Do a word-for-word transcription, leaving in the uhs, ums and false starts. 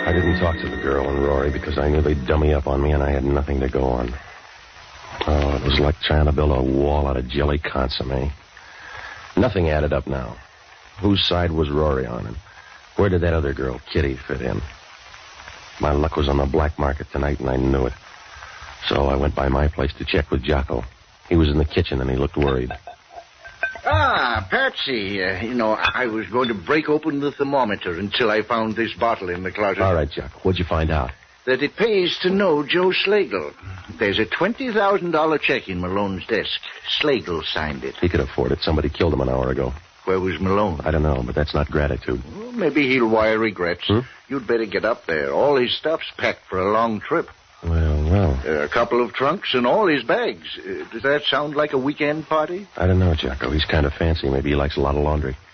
I didn't talk to the girl and Rory because I knew they'd dummy up on me and I had nothing to go on. Oh, it was like trying to build a wall out of jelly consomme. Nothing added up now. Whose side was Rory on, and where did that other girl, Kitty, fit in? My luck was on the black market tonight, and I knew it. So I went by my place to check with Jocko. He was in the kitchen, and he looked worried. Ah, Patsy, uh, you know, I was going to break open the thermometer until I found this bottle in the closet. All right, Jocko. What'd you find out? That it pays to know Joe Slagle. There's a twenty thousand dollars check in Malone's desk. Slagle signed it. He could afford it. Somebody killed him an hour ago. Where was Malone? I don't know, but that's not gratitude. Well, maybe he'll wire regrets. Hmm? You'd better get up there. All his stuff's packed for a long trip. Well, well. Uh, a couple of trunks and all his bags. Uh, does that sound like a weekend party? I don't know, Jocko. He's kind of fancy. Maybe he likes a lot of laundry.